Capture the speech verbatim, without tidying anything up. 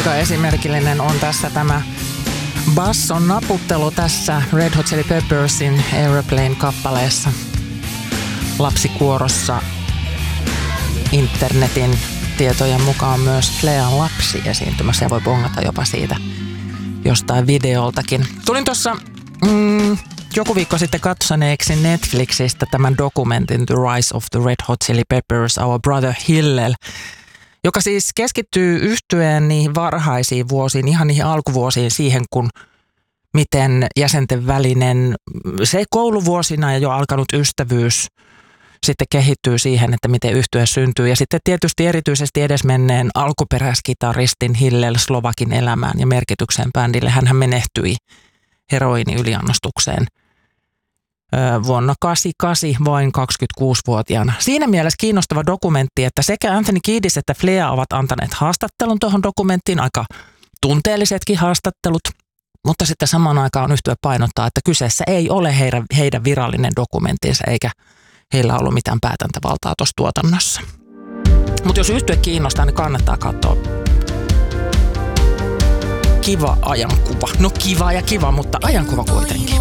Aika esimerkillinen on tässä tämä basson naputtelu tässä Red Hot Chili Peppersin Aeroplane-kappaleessa. Lapsikuorossa internetin tietojen mukaan myös Flean lapsi esiintymässä ja voi bongata jopa siitä jostain videoltakin. Tulin tuossa mm, joku viikko sitten katsoneeksi Netflixistä tämän dokumentin The Rise of the Red Hot Chili Peppers, Our Brother Hillel, joka siis keskittyy yhtyeen niihin varhaisiin vuosiin, ihan niihin alkuvuosiin siihen, kun miten jäsenten välinen, se kouluvuosina ja jo alkanut ystävyys sitten kehittyy siihen, että miten yhtye syntyy. Ja sitten tietysti erityisesti edesmenneen alkuperäiskitaristin Hillel Slovakin elämään ja merkitykseen bändille. Hänhän menehtyi heroini-yliannostukseen vuonna kahdeksankymmentäkahdeksan vain kaksikymmentäkuusivuotiaana. Siinä mielessä kiinnostava dokumentti, että sekä Anthony Kiedis että Flea ovat antaneet haastattelun tuohon dokumenttiin, aika tunteellisetkin haastattelut, mutta sitten samaan aikaan yhtye painottaa, että kyseessä ei ole heidän, heidän virallinen dokumenttinsa eikä heillä ollut mitään päätäntävaltaa tuossa tuotannossa. Mutta jos yhtye kiinnostaa, niin kannattaa katsoa. Kiva ajankuva. No kiva ja kiva, mutta ajankuva kuitenkin.